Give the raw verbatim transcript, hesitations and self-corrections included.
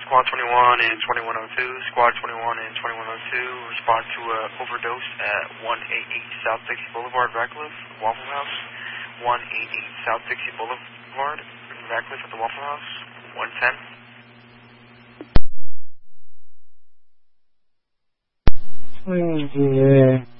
Squad twenty-one and twenty-one oh two. Squad twenty-one and twenty-one oh two. Respond to uh, overdose at one eighty-eight South Dixie Boulevard, Radcliffe, Waffle House. one eighty-eight South Dixie Boulevard, Radcliffe at the Waffle House. one ten. Mm, yeah.